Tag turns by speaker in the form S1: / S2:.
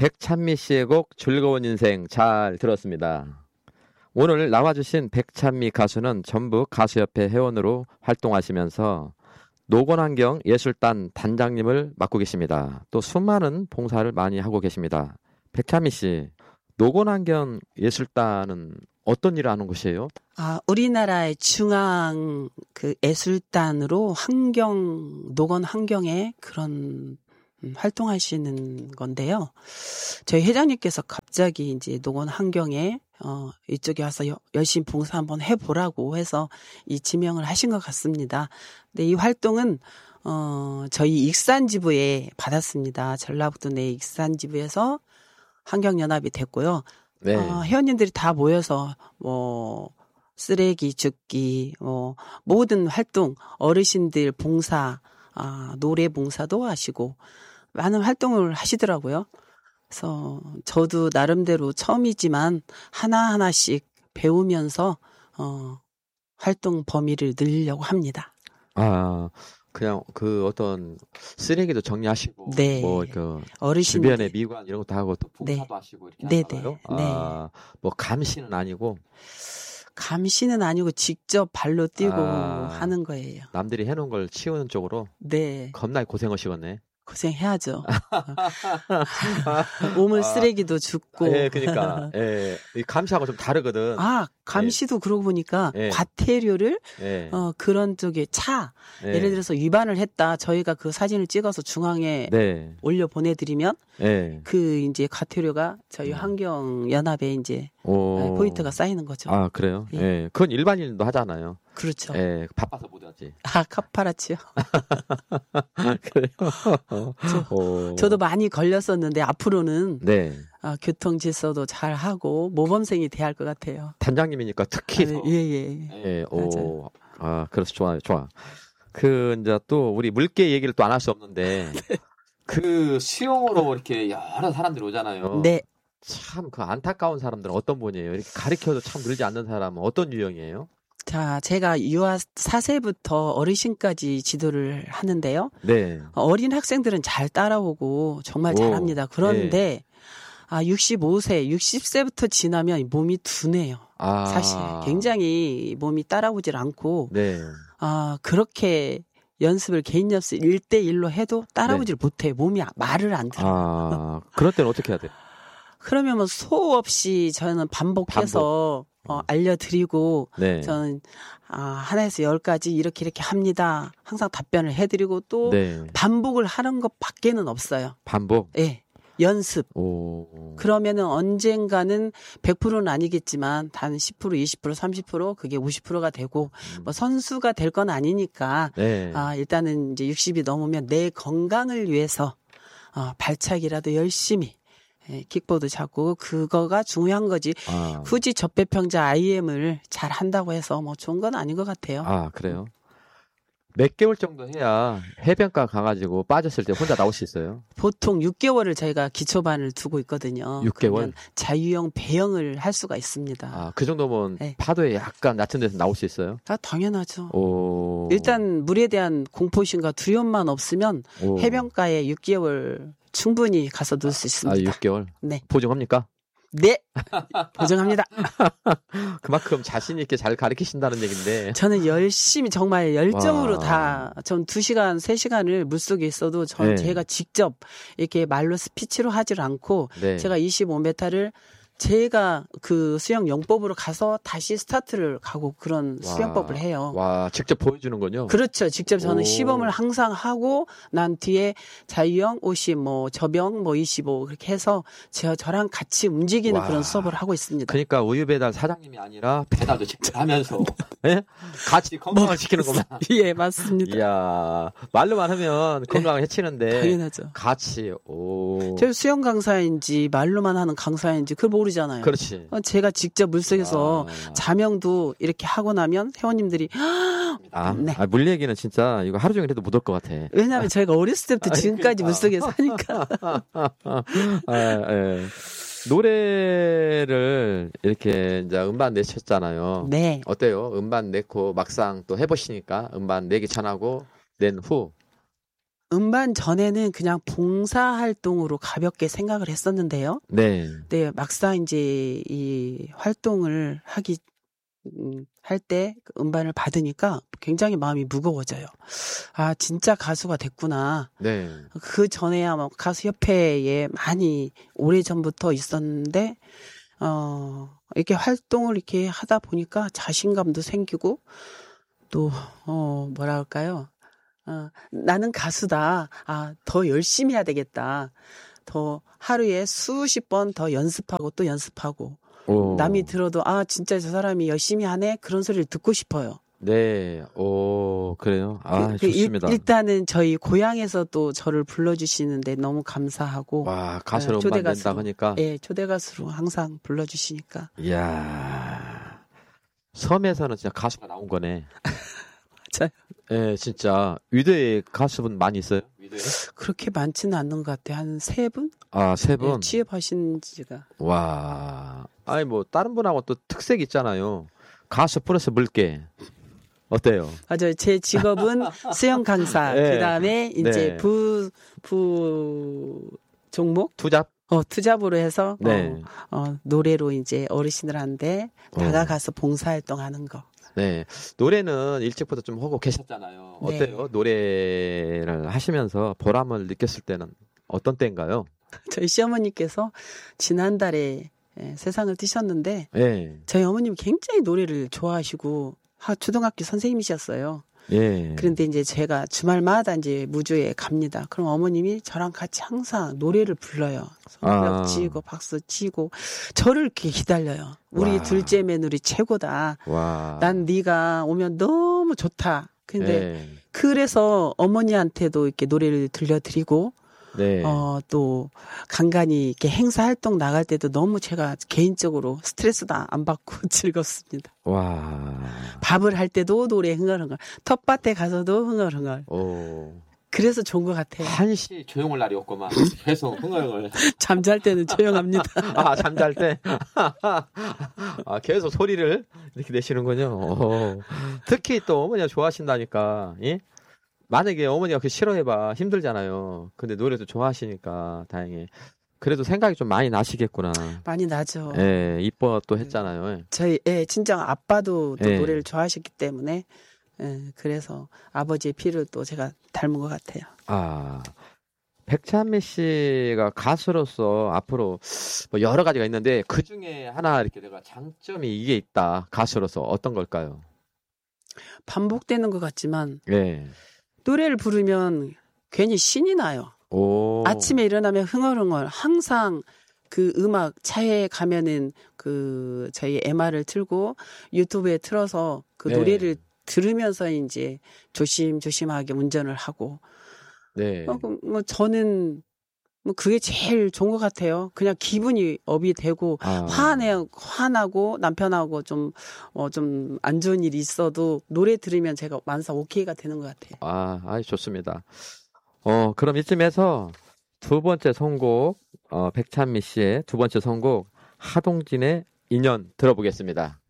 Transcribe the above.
S1: 백찬미 씨의 곡 즐거운 인생 잘 들었습니다. 오늘 나와주신 백찬미 가수는 전북 가수협회 회원으로 활동하시면서 노건환경 예술단 단장님을 맡고 계십니다. 또 수많은 봉사를 많이 하고 계십니다. 백찬미 씨, 노건환경 예술단은 어떤 일을 하는 곳이에요?
S2: 우리나라의 중앙 그 예술단으로 노건 환경의 그런 활동하시는 건데요. 저희 회장님께서 갑자기 이제 노건 환경에 이쪽에 와서 열심히 봉사 한번 해보라고 해서 이 지명을 하신 것 같습니다. 근데 이 활동은 저희 익산지부에 받았습니다. 전라북도 내 익산지부에서 환경연합이 됐고요.
S1: 네.
S2: 회원님들이 다 모여서 쓰레기 줍기, 모든 활동, 어르신들 봉사, 노래 봉사도 하시고 많은 활동을 하시더라고요. 그래서 저도 나름대로 처음이지만 하나하나씩 배우면서 활동 범위를 늘리려고 합니다.
S1: 그냥 그 어떤 쓰레기도 정리하시고
S2: 네.
S1: 어르신 주변에 미관 이런 것도 하고 또 봉사도
S2: 네.
S1: 하시고 이렇게 하나요?
S2: 네.
S1: 감시는 아니고
S2: 직접 발로 뛰고 하는 거예요.
S1: 남들이 해놓은 걸 치우는 쪽으로.
S2: 네.
S1: 겁나게 고생하시겠네.
S2: 고생해야죠. 오물 쓰레기도 줍고.
S1: 예, 그러니까. 예, 이 감시하고 좀 다르거든.
S2: 감시도 그러고 보니까 과태료를 그런 쪽에 예를 들어서 위반을 했다. 저희가 그 사진을 찍어서 중앙에 올려 보내드리면 그 이제 과태료가 저희 환경연합에 이제 포인트가 쌓이는 거죠.
S1: 그래요? 예. 그건 일반인도 하잖아요.
S2: 그렇죠.
S1: 예, 바빠서 못 하지.
S2: 카파라치요.
S1: 그래요?
S2: 저도 많이 걸렸었는데 앞으로는 교통 질서도 잘 하고 모범생이 돼야 할 것 같아요.
S1: 단장님이니까 특히 더.
S2: 예.
S1: 맞아요. 그래서 좋아요. 이제 또 우리 물개 얘기를 또 안 할 수 없는데 그 수영으로 이렇게 여러 사람들이 오잖아요.
S2: 네.
S1: 참 그 안타까운 사람들은 어떤 분이에요? 이렇게 가르쳐도 참 늘지 않는 사람은 어떤 유형이에요?
S2: 자, 제가 유아 4세부터 어르신까지 지도를 하는데요.
S1: 네.
S2: 어린 학생들은 잘 따라오고 정말 잘합니다. 그런데 65세, 60세부터 지나면 몸이 둔해요. 사실 굉장히 몸이 따라오질 않고 그렇게 연습을 개인 연습 1대1로 해도 따라오질 못해요. 몸이 말을 안 들어요.
S1: 그럴 때는 어떻게 해야 돼요?
S2: 그러면 소 없이 저는 반복해서 알려드리고 저는 하나에서 10까지 이렇게 합니다. 항상 답변을 해드리고 또 반복을 하는 것밖에는 없어요.
S1: 반복?
S2: 네. 연습. 그러면은 언젠가는 100%는 아니겠지만 단 10%, 20%, 30% 그게 50%가 되고 선수가 될 건 아니니까 일단은 이제 60이 넘으면 내 건강을 위해서 발차기라도 열심히 킥보드 잡고 그거가 중요한 거지. 굳이 접배평자 IM을 잘 한다고 해서 좋은 건 아닌 것 같아요.
S1: 그래요? 몇 개월 정도 해야 해변가 가가지고 빠졌을 때 혼자 나올 수 있어요?
S2: 보통 6개월을 저희가 기초반을 두고 있거든요.
S1: 6개월?
S2: 자유형, 배영을 할 수가 있습니다.
S1: 그 정도면 파도에 약간 낮은 데서 나올 수 있어요?
S2: 당연하죠. 일단 물에 대한 공포심과 두려움만 없으면 해변가에 6개월 충분히 가서 놀 수 있습니다.
S1: 6개월?
S2: 네.
S1: 보증합니까?
S2: 네. 보증합니다.
S1: 그만큼 자신 있게 잘 가르치신다는 얘기인데.
S2: 저는 열심히 정말 열정으로 전 2시간, 3시간을 물속에 있어도 제가 직접 이렇게 말로 스피치로 하질 않고 제가 25m를 제가 그 수영 영법으로 가서 다시 스타트를 가고 그런 수영법을 해요.
S1: 직접 보여주는군요.
S2: 그렇죠. 직접 저는 시범을 항상 하고 난 뒤에 자유형 50, 접영 25 그렇게 해서 저랑 같이 움직이는 그런 수업을 하고 있습니다.
S1: 그러니까 우유배달 사장님이 아니라 배달도 직접 하면서 같이 건강을 지키는구나.
S2: 예, 맞습니다.
S1: 이야, 말로만 하면 건강을 해치는데
S2: 당연하죠.
S1: 같이.
S2: 제가 수영 강사인지 말로만 하는 강사인지 그걸 모르잖아요.
S1: 그렇지.
S2: 제가 직접 물속에서 자명도 이렇게 하고 나면 회원님들이
S1: 물 얘기는 진짜 이거 하루 종일 해도 못 올 것 같아.
S2: 왜냐하면 저희가 어렸을 때부터 지금까지 물속에서 하니까.
S1: 노래를 이렇게 이제 음반 내셨잖아요.
S2: 네.
S1: 어때요? 음반 내고 막상 또 해보시니까 음반 내기 전하고 낸 후.
S2: 음반 전에는 그냥 봉사활동으로 가볍게 생각을 했었는데요.
S1: 네.
S2: 네, 막상 이제 이 활동을 할 때 음반을 받으니까 굉장히 마음이 무거워져요. 아, 진짜 가수가 됐구나.
S1: 네.
S2: 그 전에야 뭐 가수협회에 많이 오래전부터 있었는데, 이렇게 활동을 이렇게 하다 보니까 자신감도 생기고, 또, 뭐랄까요. 나는 가수다. 아, 더 열심히 해야 되겠다. 더 하루에 수십 번 더 연습하고 또 연습하고.
S1: 오.
S2: 남이 들어도 아, 진짜 저 사람이 열심히 하네. 그런 소리를 듣고 싶어요.
S1: 네. 오, 그래요. 아, 좋습니다.
S2: 일단은 저희 고향에서 또 저를 불러주시는데 너무 감사하고.
S1: 와, 가수로 음반 낸다 하니까.
S2: 예, 초대 가수로 항상 불러주시니까.
S1: 이야. 섬에서는 진짜 가수가 나온 거네.
S2: 맞아요.
S1: 예, 진짜. 위대의 가수분 많이 있어요? 위대에?
S2: 그렇게 많지는 않는 것 같아요. 한 3분?
S1: 아, 3분?
S2: 예, 취업하신 지가.
S1: 와. 아니, 뭐, 다른 분하고 또 특색 있잖아요. 가수 플러스 물개. 어때요?
S2: 맞아요. 제 직업은 수영 강사.
S1: 네.
S2: 그 다음에 이제
S1: 네.
S2: 부 종목?
S1: 투잡?
S2: 투잡으로 해서
S1: 네.
S2: 노래로 이제 어르신들한테 다가가서 봉사활동하는 거.
S1: 네. 노래는 일찍부터 좀 하고 계셨잖아요.
S2: 네.
S1: 어때요? 노래를 하시면서 보람을 느꼈을 때는 어떤 때인가요?
S2: 저희 시어머니께서 지난달에 세상을 뜨셨는데
S1: 예.
S2: 저희 어머님 굉장히 노래를 좋아하시고 초등학교 선생님이셨어요.
S1: 예.
S2: 그런데 이제 제가 주말마다 이제 무주에 갑니다. 그럼 어머님이 저랑 같이 항상 노래를 불러요. 손뼉 치고 박수 치고 저를 이렇게 기다려요. 우리
S1: 와.
S2: 둘째 며느리 최고다.
S1: 와.
S2: 난 네가 오면 너무 좋다. 근데
S1: 예.
S2: 그래서 어머니한테도 이렇게 노래를 들려드리고
S1: 네.
S2: 또 간간히 이렇게 행사 활동 나갈 때도 너무 제가 개인적으로 스트레스도 안 받고 즐겁습니다.
S1: 와.
S2: 밥을 할 때도 노래 흥얼흥얼, 텃밭에 가서도 흥얼흥얼.
S1: 오.
S2: 그래서 좋은 것 같아요.
S1: 한시 조용할 날이 없구만. 계속 흥얼흥얼.
S2: 잠잘 때는 조용합니다.
S1: 아, 잠잘 때? 아, 계속 소리를 이렇게 내시는군요. 오. 특히 또 어머니가 좋아하신다니까, 예? 만약에 어머니가 그 싫어해봐 힘들잖아요. 근데 노래도 좋아하시니까 다행히. 그래도 생각이 좀 많이 나시겠구나.
S2: 많이 나죠.
S1: 예, 이뻐 또 했잖아요.
S2: 저희 친정 아빠도 또
S1: 예.
S2: 노래를 좋아하셨기 때문에 그래서 아버지의 피를 또 제가 닮은 것 같아요.
S1: 아, 백찬미 씨가 가수로서 앞으로 뭐 여러 가지가 있는데 그 중에 하나 이렇게 내가 장점이 이게 있다. 가수로서 어떤 걸까요?
S2: 반복되는 것 같지만
S1: 예.
S2: 노래를 부르면 괜히 신이 나요.
S1: 오.
S2: 아침에 일어나면 흥얼흥얼 항상 그 음악 차에 가면은 그 저희 MR을 틀고 유튜브에 틀어서 그
S1: 네.
S2: 노래를 들으면서 이제 조심조심하게 운전을 하고.
S1: 네.
S2: 뭐 저는 뭐 그게 제일 좋은 것 같아요. 그냥 기분이 업이 되고 화나고 남편하고 좀 안 좋은 일이 있어도 노래 들으면 제가 만사 오케이가 되는 것 같아요.
S1: 아주 좋습니다. 그럼 이쯤에서 두 번째 선곡, 백찬미 씨의 두 번째 선곡, 하동진의 인연 들어보겠습니다.